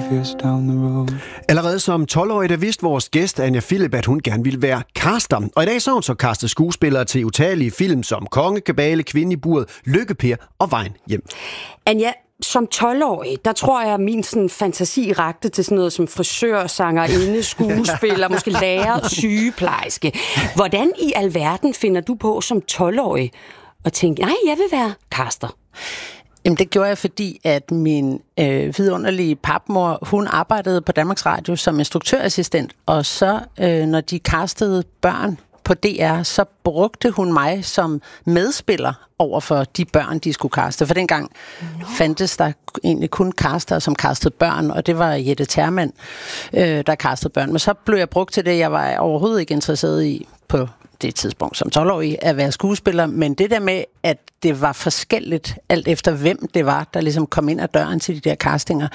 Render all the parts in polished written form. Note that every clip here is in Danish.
years down the road. Allerede som 12-årig, der vidste vores gæst Anja Philip, at hun gerne ville være caster. Og i dag så hun så castet skuespillere til utallige film som Kongekabale, Kvinde i buret, Lykke-Per og Vejen hjem. Anja, som 12-årig, der tror jeg, at min sådan, fantasi rakte til sådan noget som frisør, sangerinde, skuespiller, måske lærer, sygeplejerske. Hvordan i alverden finder du på som 12-årig at tænke, nej, jeg vil være caster? Jamen, det gjorde jeg, fordi at min vidunderlige papmor, hun arbejdede på Danmarks Radio som instruktørassistent, og så, når de castede børn på DR, så brugte hun mig som medspiller over for de børn, de skulle caste. For dengang fandtes der egentlig kun caster, som castede børn, og det var Jette Termann, der castede børn. Men så blev jeg brugt til det, jeg var overhovedet ikke interesseret i på det tidspunkt som 12-årig at være skuespiller, men det der med, at det var forskelligt, alt efter hvem det var, der ligesom kom ind ad døren til de der castinger,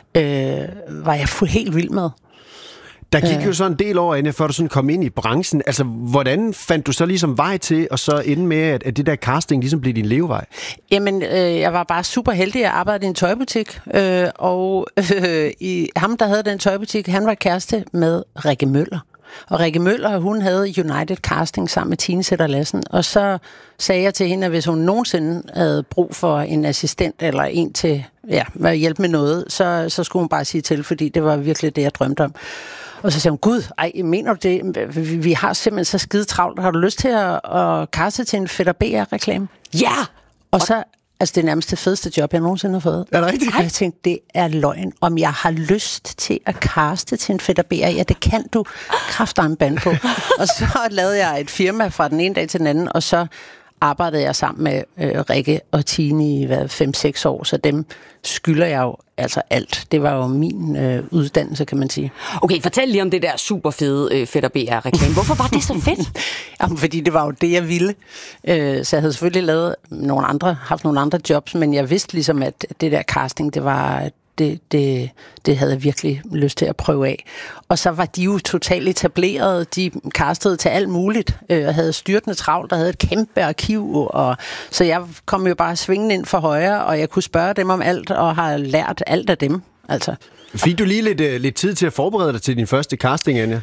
var jeg helt vild med. Der gik jo så en del år, Anja, før du sådan kom ind i branchen. Altså, hvordan fandt du så ligesom vej til, og så ende med, at det der casting ligesom blev din levevej? Jamen, jeg var bare super heldig. Jeg arbejdede i en tøjbutik, og ham, der havde den tøjbutik, han var kæreste med Rikke Møller. Og Rikke Møller, hun havde United Casting sammen med Tine Sætter Lassen, og så sagde jeg til hende, at hvis hun nogensinde havde brug for en assistent eller en til at hjælpe med noget, så skulle hun bare sige til, fordi det var virkelig det, jeg drømte om. Og så sagde hun, gud, mener du det? Vi har simpelthen så skide travlt. Har du lyst til at kaste til en Fætter BR-reklame? Ja! Og så, altså det er nærmest det fedeste job, jeg nogensinde har fået. Er det rigtigt? Jeg tænkte, det er løgn. Om jeg har lyst til at kaste til en Fætter BR, ja, det kan du kraftedeme bande på. Og så lavede jeg et firma fra den ene dag til den anden, og så arbejdede jeg sammen med Rikke og Tine i 5-6 år, så dem skylder jeg jo altså alt. Det var jo min uddannelse, kan man sige. Okay, fortæl lige om det der super fede Fætter BR-reklame. Hvorfor var det så fedt? Jamen, fordi det var jo det, jeg ville. Så jeg havde selvfølgelig haft nogle andre jobs, men jeg vidste ligesom, at det der casting, det var... Det havde jeg virkelig lyst til at prøve af. Og så var de jo totalt etableret. De castede til alt muligt. Og havde styrtende travlt, og havde et kæmpe arkiv. Så jeg kom jo bare svingende ind for højre, og jeg kunne spørge dem om alt, og har lært alt af dem. Altså. Fik du lige lidt tid til at forberede dig til din første casting, Anja?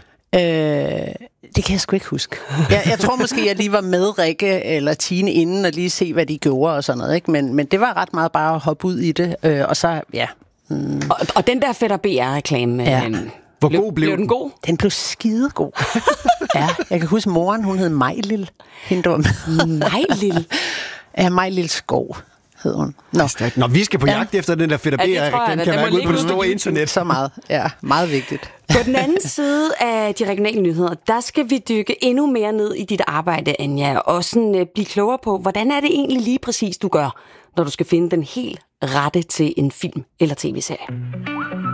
Det kan jeg sgu ikke huske. Jeg tror måske, jeg lige var med Rikke eller Tine inden, og lige se, hvad de gjorde og sådan noget. Ikke? Men det var ret meget bare at hoppe ud i det. Og så, ja... Og den der Fætter BR-reklame, hvor god blev den god? Den blev skidegod. Ja, jeg kan huske, moren, hun hed Majlil. Hende, der var med. Majlil? Ja, Majlil Skov hed hun. Nå, vi skal på jagt efter den der Fætter BR-reklame, kan man gå ud på det store internet. Så meget, ja, meget vigtigt. På den anden side af de regionale nyheder, der skal vi dykke endnu mere ned i dit arbejde, Anja, og sådan blive klogere på, hvordan er det egentlig lige præcis, du gør, når du skal finde den helt rette til en film eller tv-serie.